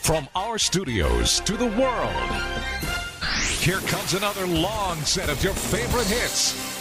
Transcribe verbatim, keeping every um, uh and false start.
From our studios to the world, here comes another long set of your favorite hits